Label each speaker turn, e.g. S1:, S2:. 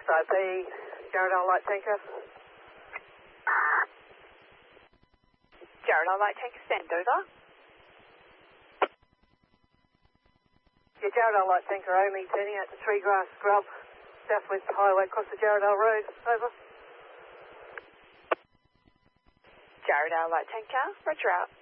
S1: SIP, Jarrahdale Light Tanker.
S2: Jarrahdale Light Tanker, stand over.
S1: Yeah, Jarrahdale Light Tanker only, turning out to Tree Grass Scrub, Southwest Highway, across the Jarrahdale Road. Over.
S2: Jarrahdale Light Tanker, roger out.